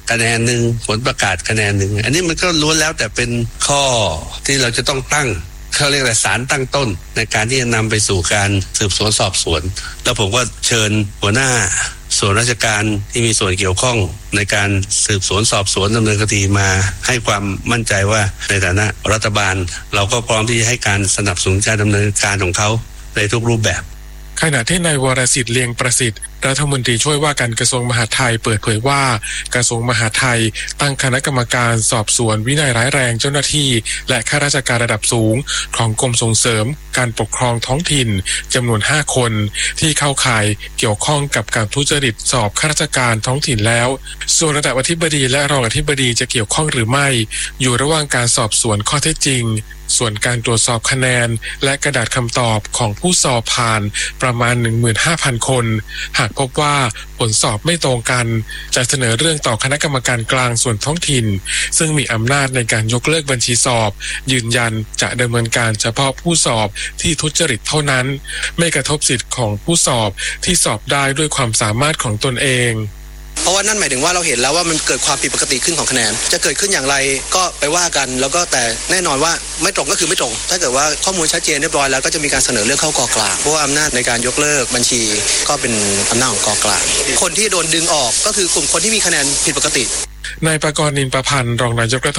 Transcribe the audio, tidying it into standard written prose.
คะแนนหนึ่งผลประกาศคะแนนหนึ่งอันนี้มันก็ล้วนแล้วแต่เป็นข้อที่เราจะต้องตั้งเขาเรียกอะไรสารตั้งต้นในการที่จะนำไปสู่การสืบสวนสอบสวนแล้วผมก็เชิญหัวหน้าส่วนราชการที่มีส่วนเกี่ยวข้องในการสืบสวนสอบสวนดำเนินคดีมาให้ความมั่นใจว่าในฐานะรัฐบาลเราก็พร้อมที่จะให้การสนับสนุนการดำเนินการของเขาในทุกรูปแบบขณะที่นายวรสิทธิ์เลียงประสิทธิ์รัฐมนตรีช่วยว่าการกระทรวงมหาดไทยเปิดเผยว่ากระทรวงมหาดไทยตั้งคณะกรรมการสอบสวนวินัยร้ายแรงเจ้าหน้าที่และข้าราชการระดับสูงของกรมส่งเสริมการปกครองท้องถิ่นจำนวน5คนที่เข้าข่ายเกี่ยวข้องกับการทุจริตสอบข้าราชการท้องถิ่นแล้วส่วนระดับอธิบดีและรองอธิบดีจะเกี่ยวข้องหรือไม่อยู่ระหว่างการสอบสวนข้อเท็จจริงส่วนการตรวจสอบคะแนนและกระดาษคำตอบของผู้สอบผ่านประมาณ 15,000 คนหากพบว่าผลสอบไม่ตรงกันจะเสนอเรื่องต่อคณะกรรมการกลางส่วนท้องถิ่นซึ่งมีอำนาจในการยกเลิกบัญชีสอบยืนยันจะดำเนินการเฉพาะผู้สอบที่ทุจริตเท่านั้นไม่กระทบสิทธิ์ของผู้สอบที่สอบได้ด้วยความสามารถของตนเองเพราะว่านั่นหมายถึงว่าเราเห็นแล้วว่ามันเกิดความผิดปกติขึ้นของคะแนนจะเกิดขึ้นอย่างไรก็ไปว่ากันแล้วก็แต่แน่นอนว่าไม่ตรงก็คือไม่ตรงถ้าเกิดว่าข้อมูลชัดเจนเรียบร้อยแล้วก็จะมีการเสนอเรื่องเข้ากกลางเพราะว่าอำนาจในการยกเลิกบัญชีก็เป็นอำนาจของกกลางคนที่โดนดึงออกก็คือกลุ่มคนที่มีคะแนนผิดปกตินายประกรณ์ นินประพันธ์รองนายกรัฐ